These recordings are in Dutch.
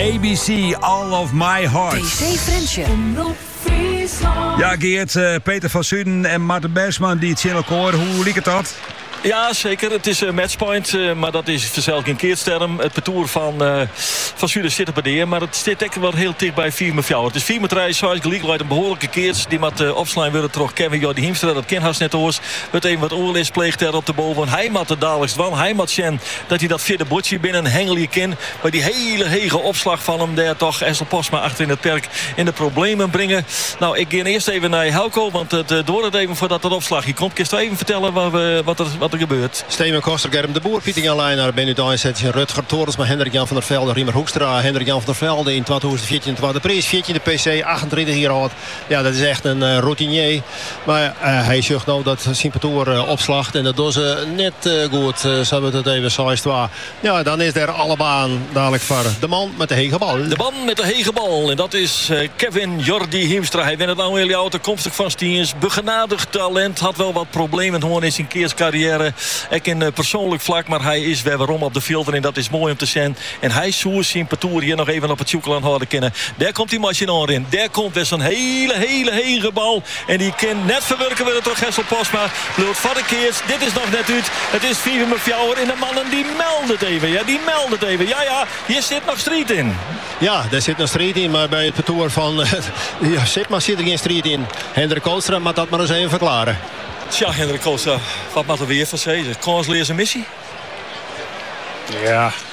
ABC, All of My Heart. TV Frensje. Ja, Geert, Peter van Zuiden en Marten Bersman die het zien elkaar. Hoe liep het dat? Ja, zeker. Het is matchpoint, maar dat is vanzelf geen keertsterm. Het parcours van Zuiden zit op de maar het zit echt wel heel dicht bij 4 met jou. Het is 4 met rij, zoals gelijk een behoorlijke keert. Die met opslaan willen terug Kevin Jordi Hiemstra. Dat ken haast net oors. Het even wat oorlis pleegt daar op de boven. Hij moet er dadelijk dwan. Hij moet zien dat hij dat vierde bordje binnen hengelje kin. Maar die hele hege opslag van hem daar toch Essel Posma achter in het perk in de problemen brengen. Nou, ik ga eerst even naar Helco, want het door het even voordat dat opslagje komt. Kun je even vertellen wat er gebeurt? Steven Koster, Germ de Boer, Pieter Jan Leijner, Benut Einzetje, Rutger Torensma, Hendrik Jan van der Velde, Riemer Hoekstra, Hendrik Jan van der Velde in 2014 de prijs, 14 de PC, 38 jaar oud. Ja, dat is echt een routinier. Maar hij zegt nou dat Simpatoor opslacht en dat doen ze net goed. Zo hebben we het even zoals het was. Ja, dan is er alle baan dadelijk voor de man met de hege bal. De man met de hege bal. En dat is Kevin Jordi Hiemstra. Hij wint het nou heel oud, komstig van Stiens. Begenadigd talent. Had wel wat problemen gewoon in zijn keerscarrière. Ik in persoonlijk vlak, maar hij is weer waarom op de filter. En dat is mooi om te zien. En hij zoekt zijn parcours hier nog even op het zoekland houden kennen. Daar komt die machine aan in. Daar komt weer zo'n hele hege bal. En die kan net verwerken weer toch Hessel Posma. Bloed van de keers. Dit is nog net uit. Het is 4 met jou. En de mannen die melden het even. Ja, die melden het even. Ja, hier zit nog strijd in. Ja, daar zit nog strijd in. Maar bij het parcours van Sipma zit er geen strijd in. Hendrik Koolstra moet dat maar eens even verklaren. Tja, Hendrik Koolstra, wat moet er weer van zeggen? Kansleer zijn missie? Ja.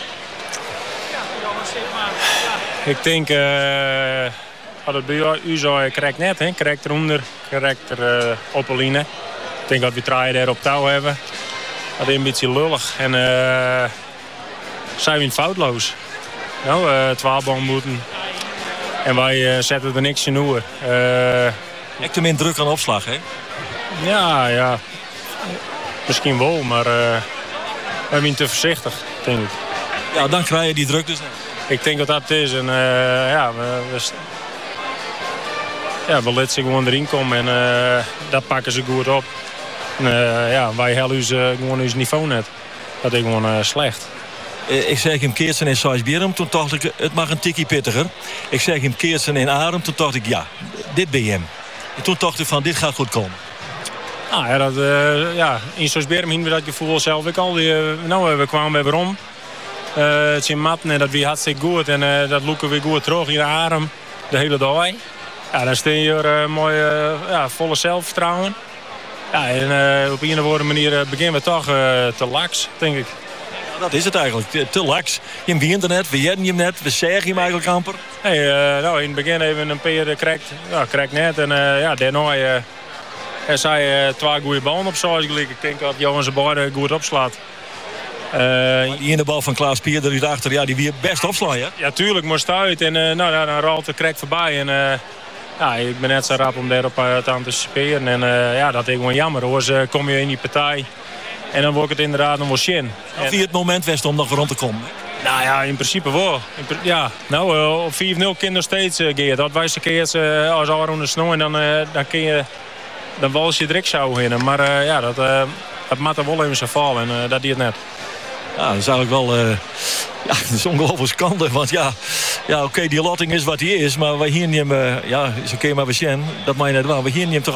Ik denk dat het bij u zo krijgt net, hè? Krijgt eronder, krijgt er op een line. Ik denk dat we draaien daar op touw hebben. Dat is een beetje lullig en zijn we foutloos. Nou, 12 bal moeten en wij zetten er niks in hoor. Ik te min druk aan opslag, hè? Ja. Misschien wel, maar we zijn te voorzichtig, denk ik. Ja, dan krijg je die druk dus net. Ik denk dat dat het is. En we laten ze gewoon erin komen en dat pakken ze goed op. En, wij hellen gewoon ons niveau net. Dat is gewoon slecht. Ik zeg hem Keertsen in Sijsbierum, toen dacht ik, het mag een tikkie pittiger. Ik zeg hem Keertsen in Arem, toen dacht ik, ja, dit ben je hem. En toen dacht ik van, dit gaat goed komen. In Sijsbierum hadden we dat gevoel zelf ik al. We kwamen weer om. Het is in matten en dat weer hartstikke goed. En dat lukken we goed terug in de Arem de hele dag. Ja, dan steen je er mooi volle zelfvertrouwen. Ja, en op een of andere manier beginnen we toch te laks, denk ik. Ja, dat is het eigenlijk, te laks. Je wint er net, we jedden je hem net, we zeggen hem eigenlijk amper. In het begin even een paar krijgt net. En daarna er zijn 2 goede ballen op zoals ik denk dat Johan zijn beide goed opslaat. Die in de bal van Klaas Pierder die daarachter, ja, die weer best opslaan, ja? Ja, tuurlijk, moest uit. En dan rolt de krek voorbij. En ik ben net zo rap om daarop te anticiperen. En dat is gewoon jammer. Hoor. Kom je in die partij en dan wordt het inderdaad nog wel zin. Of je het moment wist om nog rond te komen? Nou ja, in principe wel. Op 4-0 kind nog steeds, Geert. Dat wijst een keer als Aron de Snow en dan kun je... Dan wals je direct zo in. Maar dat maakt er wel even zijn val en dat deed het net. Ja, dat is eigenlijk wel... dat is ongelooflijk schande. Want oké, die lotting is wat die is. Maar we hier niet hem... is oké, maar we zien. Dat mag je net wel. We hier niet hem toch